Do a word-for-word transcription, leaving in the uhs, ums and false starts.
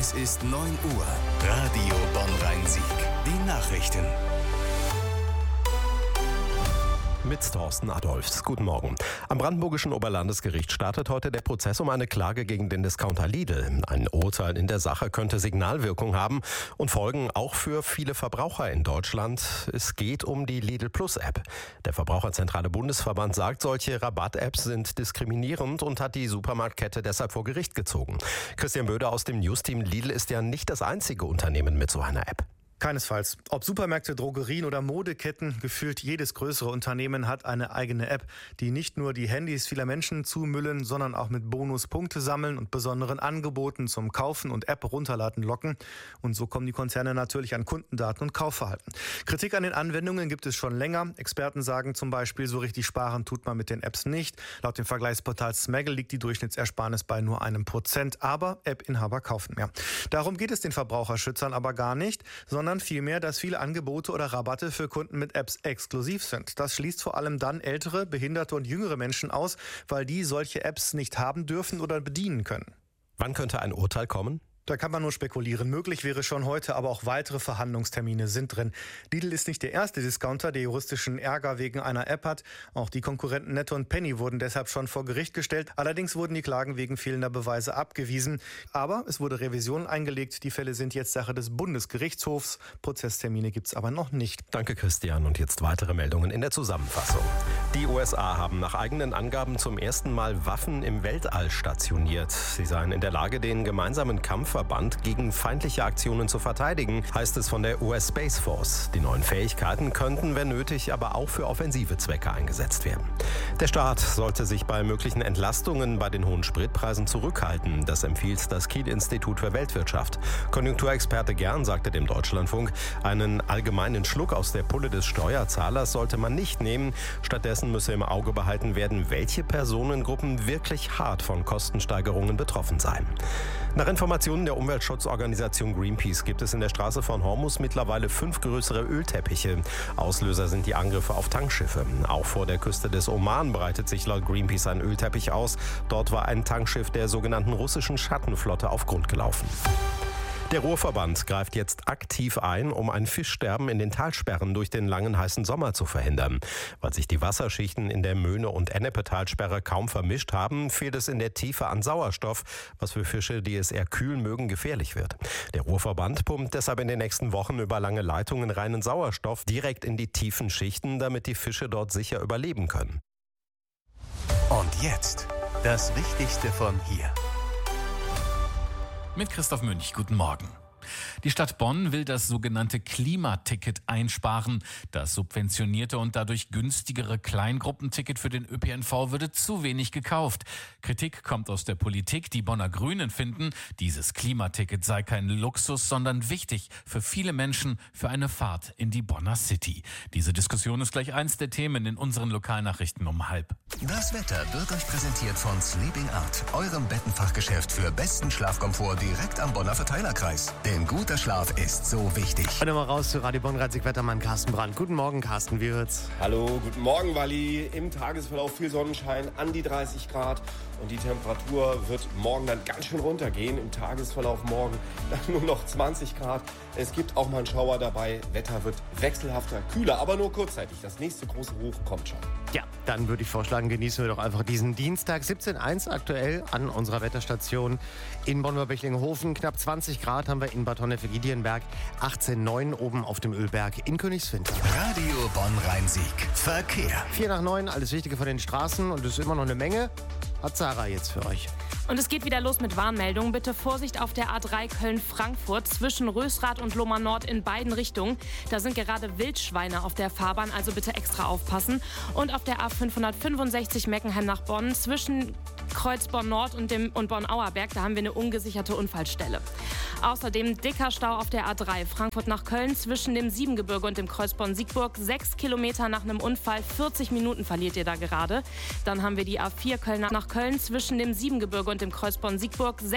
Es ist neun Uhr. Radio Bonn-Rhein-Sieg. Die Nachrichten. Mit Thorsten Adolfs. Guten Morgen. Am Brandenburgischen Oberlandesgericht startet heute der Prozess um eine Klage gegen den Discounter Lidl. Ein Urteil in der Sache könnte Signalwirkung haben und Folgen auch für viele Verbraucher in Deutschland. Es geht um die Lidl Plus App. Der Verbraucherzentrale Bundesverband sagt, solche Rabatt-Apps sind diskriminierend und hat die Supermarktkette deshalb vor Gericht gezogen. Christian Böder aus dem Newsteam: Lidl ist ja nicht das einzige Unternehmen mit so einer App. Keinesfalls. Ob Supermärkte, Drogerien oder Modeketten, gefühlt jedes größere Unternehmen hat eine eigene App, die nicht nur die Handys vieler Menschen zumüllen, sondern auch mit Bonuspunkte sammeln und besonderen Angeboten zum Kaufen und App runterladen locken. Und so kommen die Konzerne natürlich an Kundendaten und Kaufverhalten. Kritik an den Anwendungen gibt es schon länger. Experten sagen zum Beispiel, so richtig sparen tut man mit den Apps nicht. Laut dem Vergleichsportal Smaggle liegt die Durchschnittsersparnis bei nur einem Prozent. Aber App-Inhaber kaufen mehr. Darum geht es den Verbraucherschützern aber gar nicht, sondern vielmehr, dass viele Angebote oder Rabatte für Kunden mit Apps exklusiv sind. Das schließt vor allem dann ältere, behinderte und jüngere Menschen aus, weil die solche Apps nicht haben dürfen oder bedienen können. Wann könnte ein Urteil kommen? Da kann man nur spekulieren. Möglich wäre schon heute, aber auch weitere Verhandlungstermine sind drin. Lidl ist nicht der erste Discounter, der juristischen Ärger wegen einer App hat. Auch die Konkurrenten Netto und Penny wurden deshalb schon vor Gericht gestellt. Allerdings wurden die Klagen wegen fehlender Beweise abgewiesen. Aber es wurde Revision eingelegt. Die Fälle sind jetzt Sache des Bundesgerichtshofs. Prozesstermine gibt es aber noch nicht. Danke, Christian. Und jetzt weitere Meldungen in der Zusammenfassung. Die U S A haben nach eigenen Angaben zum ersten Mal Waffen im Weltall stationiert. Sie seien in der Lage, den gemeinsamen Kampfverband gegen feindliche Aktionen zu verteidigen, heißt es von der U S Space Force. Die neuen Fähigkeiten könnten, wenn nötig, aber auch für offensive Zwecke eingesetzt werden. Der Staat sollte sich bei möglichen Entlastungen bei den hohen Spritpreisen zurückhalten. Das empfiehlt das Kiel-Institut für Weltwirtschaft. Konjunkturexperte Gern sagte dem Deutschlandfunk, einen allgemeinen Schluck aus der Pulle des Steuerzahlers sollte man nicht nehmen. Stattdessen müsse im Auge behalten werden, welche Personengruppen wirklich hart von Kostensteigerungen betroffen seien. Nach Informationen der Umweltschutzorganisation Greenpeace gibt es in der Straße von Hormuz mittlerweile fünf größere Ölteppiche. Auslöser sind die Angriffe auf Tankschiffe. Auch vor der Küste des Oman breitet sich laut Greenpeace ein Ölteppich aus. Dort war ein Tankschiff der sogenannten russischen Schattenflotte auf Grund gelaufen. Der Ruhrverband greift jetzt aktiv ein, um ein Fischsterben in den Talsperren durch den langen heißen Sommer zu verhindern. Weil sich die Wasserschichten in der Möhne- und Ennepe-Talsperre kaum vermischt haben, fehlt es in der Tiefe an Sauerstoff, was für Fische, die es eher kühl mögen, gefährlich wird. Der Ruhrverband pumpt deshalb in den nächsten Wochen über lange Leitungen reinen Sauerstoff direkt in die tiefen Schichten, damit die Fische dort sicher überleben können. Und jetzt das Wichtigste von hier. Mit Christoph Münch, guten Morgen. Die Stadt Bonn will das sogenannte Klimaticket einsparen. Das subventionierte und dadurch günstigere Kleingruppenticket für den Ö P N V würde zu wenig gekauft. Kritik kommt aus der Politik. Die Bonner Grünen finden, dieses Klimaticket sei kein Luxus, sondern wichtig für viele Menschen für eine Fahrt in die Bonner City. Diese Diskussion ist gleich eins der Themen in unseren Lokalnachrichten um halb. Das Wetter wird euch präsentiert von Sleeping Art, eurem Bettenfachgeschäft für besten Schlafkomfort direkt am Bonner Verteilerkreis. Denn guter Schlaf ist so wichtig. Und mal raus zu Radio Bonn-Rhein-Sieg-Wettermann Carsten Brandt. Guten Morgen, Carsten, wie wird's? Hallo, guten Morgen, Walli. Im Tagesverlauf viel Sonnenschein, an die dreißig Grad. Und die Temperatur wird morgen dann ganz schön runtergehen. Im Tagesverlauf morgen dann nur noch zwanzig Grad. Es gibt auch mal einen Schauer dabei. Wetter wird wechselhafter, kühler, aber nur kurzzeitig. Das nächste große Hoch kommt schon. Ja, dann würde ich vorschlagen, genießen wir doch einfach diesen Dienstag. siebzehn Komma eins aktuell an unserer Wetterstation in Bonn-Bechlingenhofen. Knapp zwanzig Grad haben wir in Bad Honnef-Giedienberg. achtzehn Komma neun oben auf dem Ölberg in Königswinter. Radio Bonn-Rhein-Sieg. Verkehr. vier nach neun, alles Wichtige von den Straßen. Und es ist immer noch eine Menge. Hat Sarah jetzt für euch. Und es geht wieder los mit Warnmeldungen. Bitte Vorsicht auf der A drei Köln-Frankfurt zwischen Rösrath und Lohmar Nord in beiden Richtungen. Da sind gerade Wildschweine auf der Fahrbahn, also bitte extra aufpassen. Und auf der A fünfhundertfünfundsechzig Meckenheim nach Bonn zwischen Kreuzborn Nord und, dem, und Bonn-Auerberg, da haben wir eine ungesicherte Unfallstelle. Außerdem dicker Stau auf der A drei Frankfurt nach Köln zwischen dem Siebengebirge und dem Kreuzborn Siegburg. Sechs Kilometer nach einem Unfall, vierzig Minuten verliert ihr da gerade. Dann haben wir die A vier Köln nach Köln zwischen dem Siebengebirge und dem Kreuzborn Siegburg.